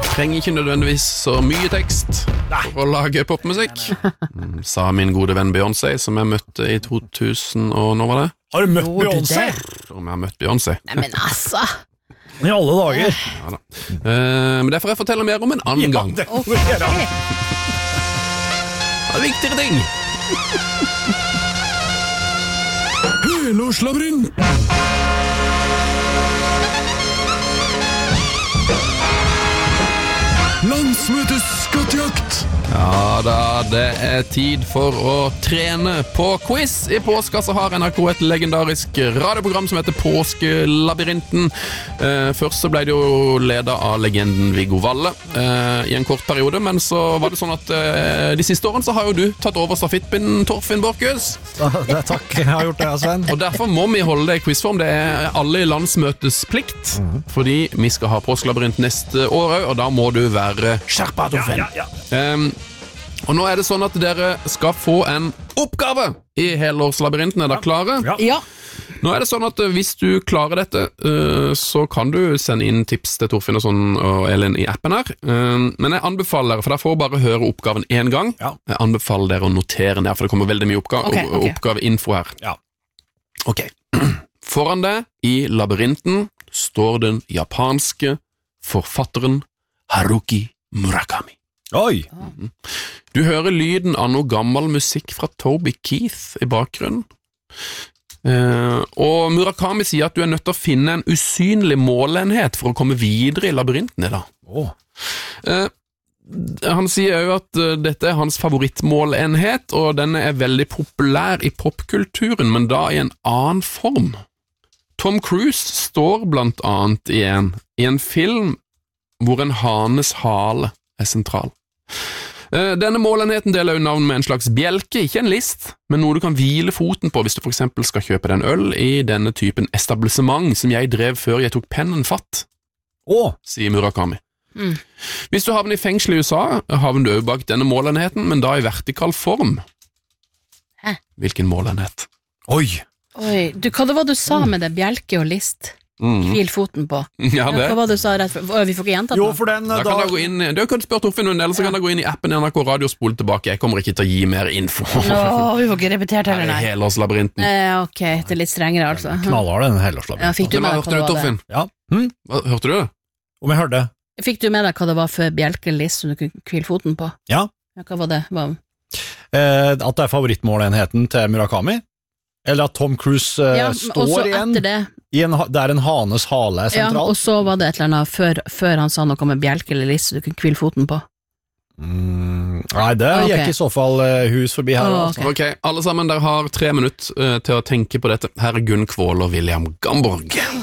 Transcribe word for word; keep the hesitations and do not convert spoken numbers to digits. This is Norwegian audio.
trenger ikke nødvendigvis så mye tekst for å lage popmusikk, sa min gode venn Beyoncé, som jeg møtte i to tusen, og nå var det? Har du møtt Beyoncé? Om jeg har møtt Beyoncé. Nei, men altså. I alle dager. Ja da. Uh, men det får jeg fortelle mer om en annen Ja, gang. det får vi gjøre. Det er viktigere ting. Helårslabyrint. Landsmøtes skattejakt. Ja da, det er tid for å trene på quiz. I påska så har N R K et legendarisk radioprogram som heter Påskelabyrinten. Eh, først så ble det jo ledet av legenden Viggo Valle eh, i en kort periode, men så var det sånn at eh, de siste årene så har jo du tatt over stafettpinnen, Torfinn Borchhus. Det er takk, jeg har gjort det, Sven. Og derfor må vi holde det i quizform. Det er alle i landsmøtes plikt, mm-hmm. fordi vi skal ha Påskelabyrint neste år, og da må du være skjerpa, Torfinn. Ja, ja, ja. Um, og nå er det sånn at dere skal få en oppgave i helårslabyrinten. Er dere klare? Ja. ja. Nå er det sånn at hvis du klarer dette, uh, så kan du sende inn tips til Torfinn og sånn, og Elin i appen her. Uh, men jeg anbefaler dere, for dere får bare høre oppgaven en gang. Ja. Jeg anbefaler dere å notere ned, for det kommer veldig mye oppgave, okay, okay. oppgaveinfo her. Ja. Ok. Foran deg i labyrinten står den japanske forfatteren Haruki Murakami. Oi! Mm-hmm. Du hører lyden av noe gammel musikk fra Toby Keith i bakgrunnen. Uh, og Murakami sier at du er nødt til å finne en usynlig målenhet for å komme videre i labyrinten i dag. Oh. Uh, han sier jo at uh, dette er hans favorittmålenhet, og den er veldig populær i popkulturen, men da i en annen form. Tom Cruise står blant annet i en, i en film hvor en hanes hale er sentral. Denne målenheten deler jo navn med en slags bjelke, ikke en list, men noe du kan hvile foten på hvis du for eksempel skal kjøpe deg en øl i denne typen etablissement som jeg drev før jeg tok pennen fatt. Åh, sier Murakami. Mm. Hvis du havner i fengsel i U S A, havner du også bak denne målenheten, men da i vertikal form. Hæ? Hvilken målenhet? Oi! Oi, du, hva det var du sa med det bjelke og list? Mm. Hvil foten på. Ja, det. Hva var det du sa rett for? Vi får ikke gjenta det. Jo, for den da, da... kan du gå inn, du kan spørre Torfinn en del, så ja. kan du gå inn i appen N R K Radio og spole tilbake. Jeg kommer ikke til å gi mer info. Nå, vi får ikke repetert heller, nei. Det er helårslabyrinten. Eh, ok, det er litt strengere altså. Knallhard den helårslabyrinten. Ja, fikk du med deg hørte du, Torfinn? Ja. Hm? Hva, hørte du det? Om jeg hørte. Fikk du med deg hva det var for bjelkelist som du kunne hvile foten på? Ja. Ja, hva var det? Hva? Eh, at det er favorittmålenheten til Murakami? Eller at Tom Cruise eh, ja, står igjen det. I en, der en hanes hale er sentral. Ja, og så var det et eller annet før, før han sa noe med bjelke eller list du kunne hvile foten på. Mm, nei, det okay. gikk i så fall uh, hus forbi her. Oh, okay. ok, alle sammen, dere har tre minutter uh, til å tenke på dette. Her er Gunn Kvål og William Gamborg.